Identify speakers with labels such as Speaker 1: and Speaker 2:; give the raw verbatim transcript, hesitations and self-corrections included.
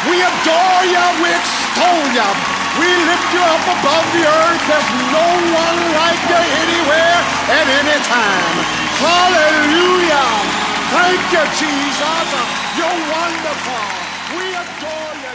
Speaker 1: We adore you, we extol you. We lift you up above the earth. There's no one like you anywhere at any time. Hallelujah. Thank you, Jesus. You're wonderful. We adore you.